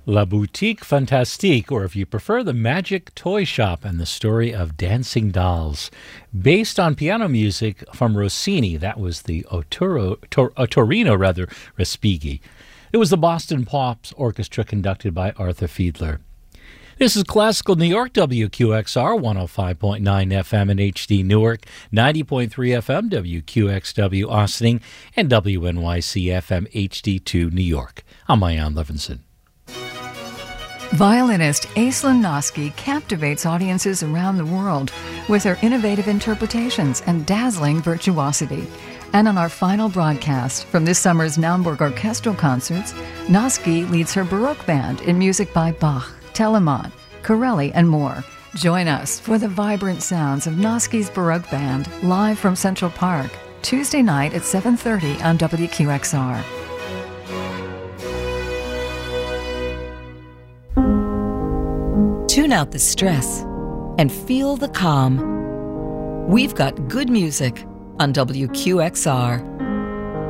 La Boutique Fantastique, or if you prefer, The Magic Toy Shop and the Story of Dancing Dolls. Based on piano music from Rossini, that was the Torino Respighi. It was the Boston Pops Orchestra conducted by Arthur Fiedler. This is Classical New York, WQXR, 105.9 FM in HD Newark, 90.3 FM, WQXW Austin, and WNYC FM HD2 New York. I'm Mayan Levinson. Violinist Aislinn Noski captivates audiences around the world with her innovative interpretations and dazzling virtuosity. And on our final broadcast from this summer's Naumburg Orchestral Concerts, Noski leads her Baroque band in music by Bach, Telemann, Corelli, and more. Join us for the vibrant sounds of Noski's Baroque Band live from Central Park, Tuesday night at 7:30 on WQXR. Tune out the stress and feel the calm. We've got good music on WQXR.